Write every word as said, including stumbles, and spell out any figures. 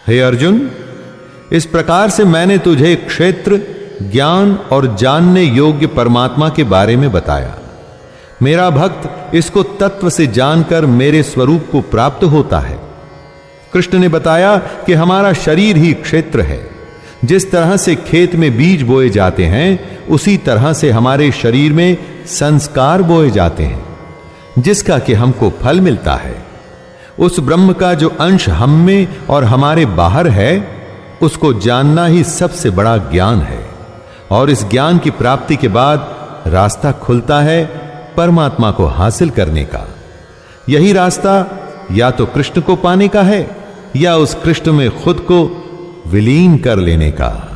हे अर्जुन, इस प्रकार से मैंने तुझे क्षेत्र, ज्ञान और जानने योग्य परमात्मा के बारे में बताया। मेरा भक्त इसको तत्व से जानकर मेरे स्वरूप को प्राप्त होता है। कृष्ण ने बताया कि हमारा शरीर ही क्षेत्र है। जिस तरह से खेत में बीज बोए जाते हैं, उसी तरह से हमारे शरीर में संस्कार बोए जाते हैं, जिसका कि हमको फल मिलता है। उस ब्रह्म का जो अंश हम में और हमारे बाहर है, उसको जानना ही सबसे बड़ा ज्ञान है। और इस ज्ञान की प्राप्ति के बाद रास्ता खुलता है परमात्मा को हासिल करने का। यही रास्ता या तो कृष्ण को पाने का है या उस कृष्ण में खुद को विलीन कर लेने का।